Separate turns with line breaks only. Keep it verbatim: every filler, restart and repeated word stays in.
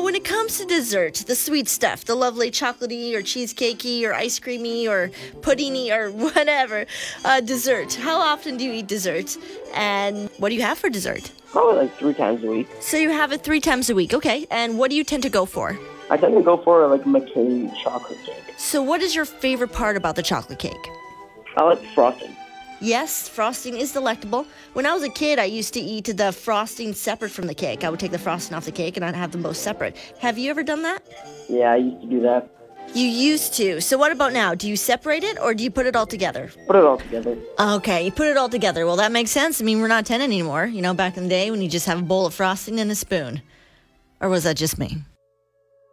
when it comes to dessert, the sweet stuff, the lovely chocolatey or cheesecakey or ice creamy or puddingy or whatever uh, dessert, how often do you eat dessert? And what do you have for dessert?
Probably like three times a week.
So you have it three times a week, okay. And what do you tend to go for?
I tend to go for like McKay chocolate cake.
So what is your favorite part about the chocolate cake?
I like frosting.
Yes, frosting is delectable. When I was a kid, I used to eat the frosting separate from the cake. I would take the frosting off the cake and I'd have them both separate. Have you ever done that?
Yeah, I used to do that.
You used to. So what about now? Do you separate it or do you put it all together?
Put it all together.
Okay, you put it all together. Well, that makes sense. I mean, we're not ten anymore. You know, back in the day when you just have a bowl of frosting and a spoon. Or was that just me?